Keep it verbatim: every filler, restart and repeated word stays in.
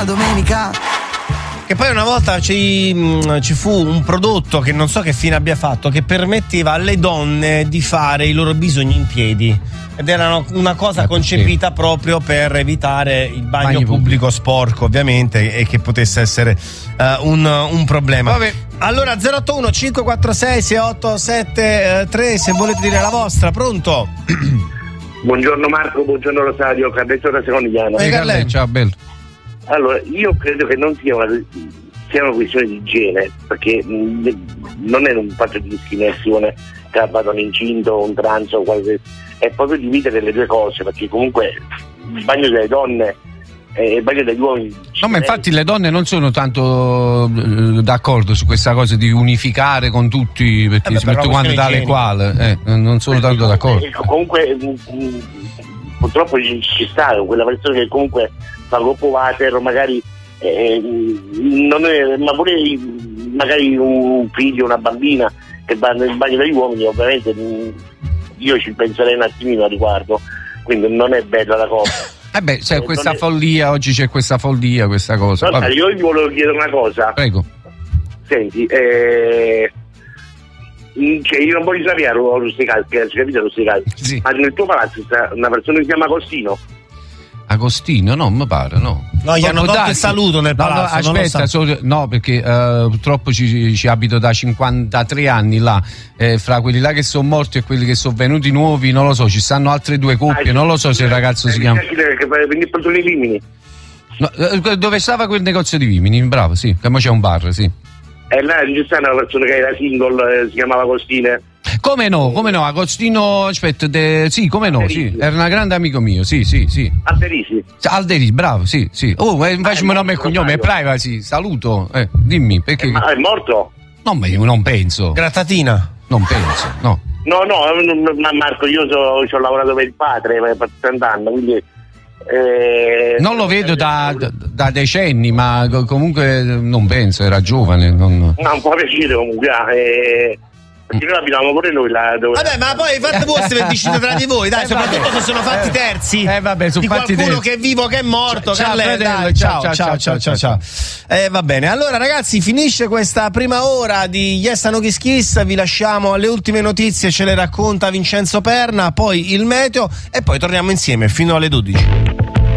domenica. Che poi una volta ci, mh, ci fu un prodotto che non so che fine abbia fatto, che permetteva alle donne di fare i loro bisogni in piedi. Ed era una cosa eh, concepita sì. proprio per evitare il bagno, Bagno pubblico, pubblico sporco, ovviamente, e che potesse essere uh, un, un problema. Vabbè. Allora zero otto uno cinque quattro sei sei otto sette tre, se volete dire la vostra. Pronto? Buongiorno Marco, buongiorno Rosario, Carletto da Secondigliano. Eh, Carletto. Ciao, bello. Allora, io credo che non sia una, sia una questione di igiene, perché mh, non è un fatto di discriminazione tra un incinto, un trans o qualche, è proprio dividere le due cose, perché comunque il bagno delle donne e il bagno degli uomini. No, ma infatti le donne non sono tanto eh, d'accordo su questa cosa di unificare con tutti, perché Eh beh, si per mette una quando tale questione quale, eh, non sono tanto d'accordo. E comunque mh, mh, purtroppo ci, ci sta quella persona che comunque fa gruppo water, magari eh, non è, ma pure magari un figlio, una bambina che va nel bagno degli uomini, ovviamente mh, io ci penserei un attimino a riguardo, quindi non è bella la cosa. Eh beh, c'è Eh, questa non è- follia, oggi c'è questa follia, questa cosa. No, Vabbè, io gli volevo chiedere una cosa. prego. Senti, eh, mh, cioè io non voglio sapere lo rusticale, perché si capita rusticale, Sì. ma nel tuo palazzo sta una persona che si chiama Agostino. Agostino, no, mi pare, no. No, gli hanno Può tolto il darsi. saluto nel No, no, palazzo, non lo aspetta, sa. so- no, perché eh, purtroppo ci, ci abito da cinquantatré anni là. Eh, fra quelli là che sono morti e quelli che sono venuti nuovi, non lo so, ci stanno altre due coppie, non lo so se il ragazzo si chiama. Quindi per i Rimini. No, eh, dove stava quel negozio di vimini? Bravo, sì, che mo c'è un bar, sì. E là ci sta una persona che era single, eh, si chiamava Agostino. Come no, come no, Agostino, aspetta, de- sì, come no, sì, era un grande amico mio, sì, sì, sì. Alberisi. Alderi, bravo, sì, sì. Oh, eh, facciamo Ah, è nome e morto, cognome, Rosario. privacy, saluto, eh, dimmi, perché... Ma è morto? Non, me- non penso, Grattatina. non penso, no. No, no, ma Marco, io so- ci ho lavorato per il padre per per trenta anni, quindi... eh, Non lo vedo da, da- da decenni, ma co- comunque non penso, era giovane. Non... No, un po' piacere comunque, eh, perché noi abitavamo pure noi là dove... Vabbè, ma poi fate voi se decidete tra di voi, dai, Eh, soprattutto vabbè. se sono fatti Eh, terzi. eh, vabbè, sono di fatti qualcuno terzi. che è vivo, che è morto. Ciao, Carle, fratello, dai, ciao, ciao, ciao, ciao, ciao, ciao, ciao. Eh, va bene. Allora, ragazzi, finisce questa prima ora di Yes a No Kiss Kiss. Vi lasciamo alle ultime notizie, ce le racconta Vincenzo Perna, poi il meteo e poi torniamo insieme fino alle dodici.